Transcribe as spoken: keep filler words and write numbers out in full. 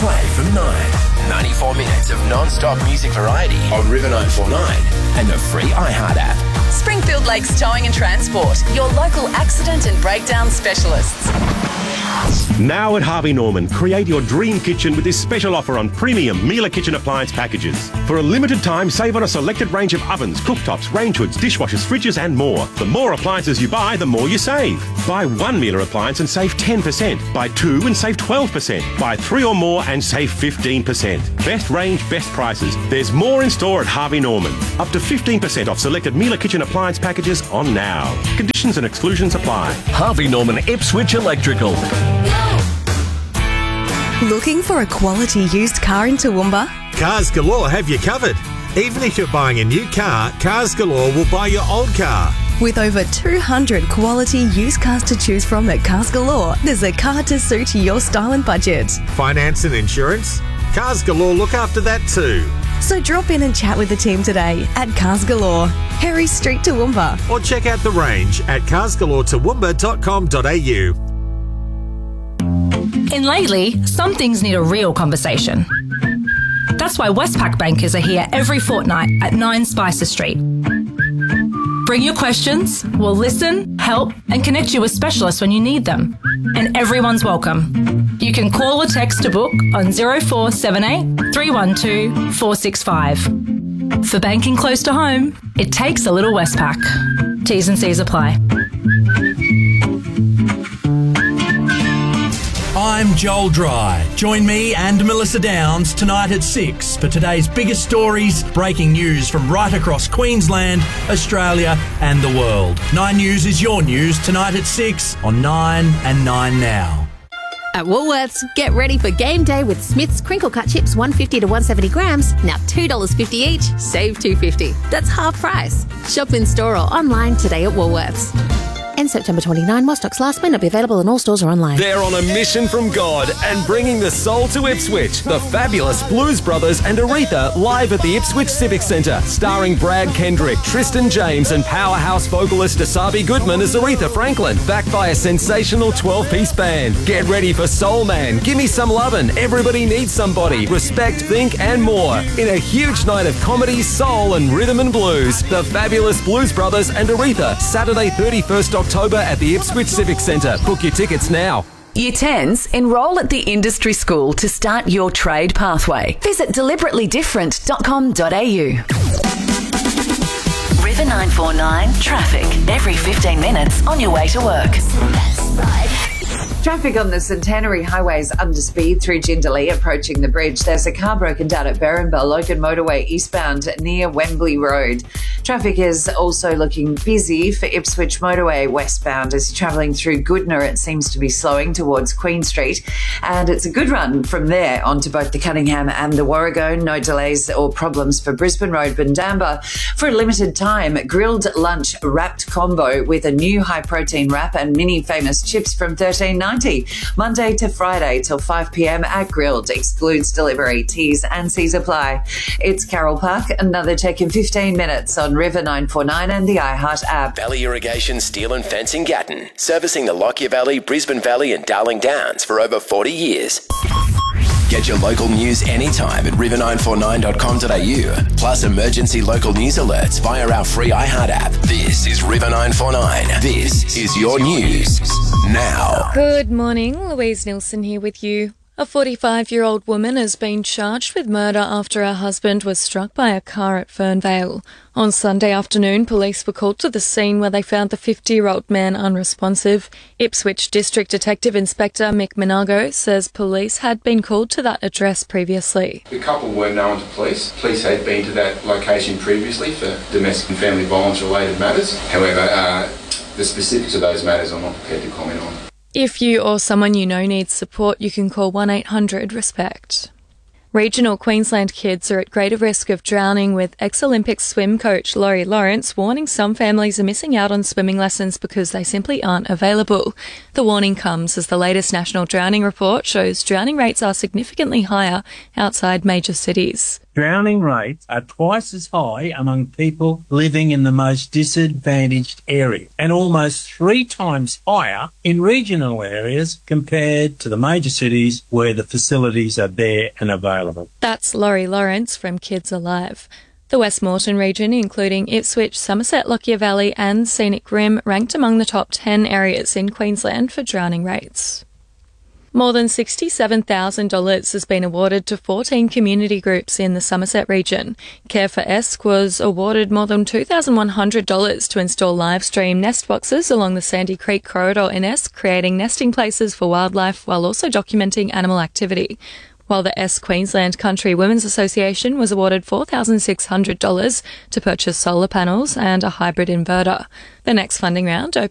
play from nine. ninety-four minutes of non-stop music variety on River nine four nine and the free iHeart app. Springfield Lakes Towing and Transport, your local accident and breakdown specialists. Now at Harvey Norman, create your dream kitchen with this special offer on premium Miele kitchen appliance packages. For a limited time, save on a selected range of ovens, cooktops, range hoods, dishwashers, fridges and more. The more appliances you buy, the more you save. Buy one Miele appliance and save ten percent. Buy two and save twelve percent. Buy three or more and save fifteen percent. Best range, best prices. There's more in store at Harvey Norman. Up to fifteen percent off selected Miele kitchen appliance packages on now. Conditions and exclusions apply. Harvey Norman Ipswich Electrical. Looking for a quality used car in Toowoomba? Cars Galore have you covered. Even if you're buying a new car, Cars Galore will buy your old car. With over two hundred quality used cars to choose from at Cars Galore, there's a car to suit your style and budget. Finance and insurance? Cars Galore look after that too. So drop in and chat with the team today at Cars Galore, Harry Street, Toowoomba. Or check out the range at cars galore toowoomba dot com dot a u. In Lately, some things need a real conversation. That's why Westpac bankers are here every fortnight at nine Spicer Street. Bring your questions, we'll listen, help and connect you with specialists when you need them. And everyone's welcome. You can call or text to book on zero four seven eight, three one two, four six five. For banking close to home, it takes a little Westpac. T's and C's apply. I'm Joel Dry. Join me and Melissa Downs tonight at six for today's biggest stories, breaking news from right across Queensland, Australia and the world. Nine News is your news tonight at six on Nine and Nine Now. At Woolworths, get ready for game day with Smith's crinkle cut chips, one fifty to one seventy grams, now two dollars fifty each, save two fifty. That's half price. Shop in store or online today at Woolworths. And September twenty-ninth, while stocks last, may not be available in all stores or online. They're on a mission from God and bringing the soul to Ipswich. The fabulous Blues Brothers and Aretha live at the Ipswich Civic Centre, starring Brad Kendrick, Tristan James and powerhouse vocalist Asabi Goodman as Aretha Franklin, backed by a sensational twelve-piece band. Get ready for Soul Man, Gimme Some Lovin', Everybody Needs Somebody, Respect, Think and more. In a huge night of comedy, soul and rhythm and blues. The fabulous Blues Brothers and Aretha, Saturday thirty-first October at the Ipswich Civic Centre. Book your tickets now. Year tens, enrol at the industry school to start your trade pathway. Visit deliberately different dot com dot a u. River nine four nine traffic every fifteen minutes on your way to work. Traffic on the Centenary Highway is under speed through Jindalee approaching the bridge. There's a car broken down at Berrinba Logan Motorway eastbound near Wembley Road. Traffic is also looking busy for Ipswich Motorway westbound. As you're travelling through Goodna, it seems to be slowing towards Queen Street. And it's a good run from there onto both the Cunningham and the Warrego. No delays or problems for Brisbane Road, Bundamba. For a limited time, grilled lunch wrapped combo with a new high-protein wrap and mini famous chips from thirteen ninety. Monday to Friday till five p m at Grilled. Excludes delivery. T's and C's apply. It's Carol Park. Another check in fifteen minutes on River nine four nine and the iHeart app. Valley Irrigation Steel and Fencing Gatton, servicing the Lockyer Valley, Brisbane Valley and Darling Downs for over forty years. Get your local news anytime at river nine four nine dot com dot a u, plus emergency local news alerts via our free iHeart app. This is River nine four nine. This is your news now. Good morning, Louise Nilsson here with you. A forty-five-year-old woman has been charged with murder after her husband was struck by a car at Fernvale. On Sunday afternoon, police were called to the scene where they found the fifty-year-old man unresponsive. Ipswich District Detective Inspector Mick Minago says police had been called to that address previously. The couple were known to police. Police had been to that location previously for domestic and family violence-related matters. However, uh, the specifics of those matters I'm not prepared to comment on. If you or someone you know needs support, you can call one eight hundred RESPECT. Regional Queensland kids are at greater risk of drowning, with ex-Olympic swim coach Laurie Lawrence warning some families are missing out on swimming lessons because they simply aren't available. The warning comes as the latest national drowning report shows drowning rates are significantly higher outside major cities. Drowning rates are twice as high among people living in the most disadvantaged areas and almost three times higher in regional areas compared to the major cities where the facilities are there and available. That's Laurie Lawrence from Kids Alive. The West Moreton region, including Ipswich, Somerset, Lockyer Valley and Scenic Rim, ranked among the top ten areas in Queensland for drowning rates. More than sixty-seven thousand dollars has been awarded to fourteen community groups in the Somerset region. Care for Esk was awarded more than two thousand one hundred dollars to install live stream nest boxes along the Sandy Creek corridor in Esk, creating nesting places for wildlife while also documenting animal activity. While the Esk Queensland Country Women's Association was awarded four thousand six hundred dollars to purchase solar panels and a hybrid inverter. The next funding round